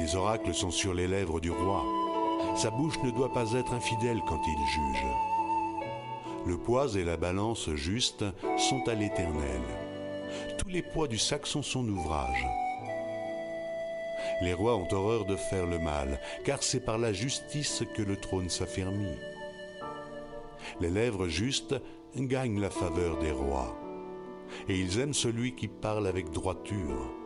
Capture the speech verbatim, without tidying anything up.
Les oracles sont sur les lèvres du roi. Sa bouche ne doit pas être infidèle quand il juge. Le poids et la balance juste sont à l'Éternel. Tous les poids du sac sont son ouvrage. Les rois ont horreur de faire le mal, car c'est par la justice que le trône s'affermit. Les lèvres justes gagnent la faveur des rois, et ils aiment celui qui parle avec droiture.